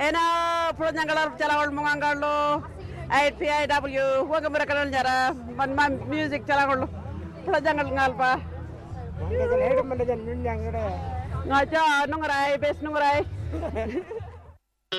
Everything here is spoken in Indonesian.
ena pro jangalar calawal mongangallo 8PIW huwag mereka jara man music calawal pro jangal ngalpa Mangga jan hedum manda jan nyang ngada ngaca nungrai bes nungrai